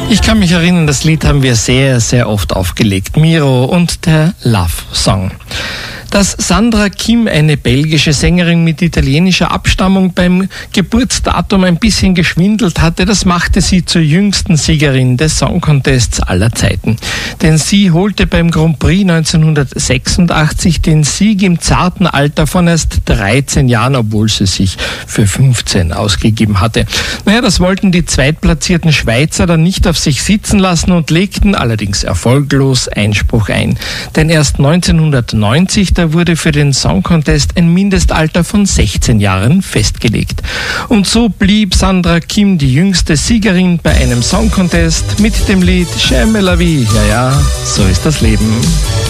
Ich kann mich erinnern, das Lied haben wir sehr, sehr oft aufgelegt. Miro und der Love Song. Dass Sandra Kim, eine belgische Sängerin mit italienischer Abstammung, beim Geburtsdatum ein bisschen geschwindelt hatte, das machte sie zur jüngsten Siegerin des Song Contests aller Zeiten. Denn sie holte beim Grand Prix 1986 den Sieg im zarten Alter von erst 13 Jahren, obwohl sie sich für 15 ausgegeben hatte. Das wollten die zweitplatzierten Schweizer dann nicht auf sich sitzen lassen und legten allerdings erfolglos Einspruch ein. Denn erst 1990 da wurde für den Song Contest ein Mindestalter von 16 Jahren festgelegt. Und so blieb Sandra Kim die jüngste Siegerin bei einem Song Contest mit dem Lied J'aime la vie. Ja, so ist das Leben.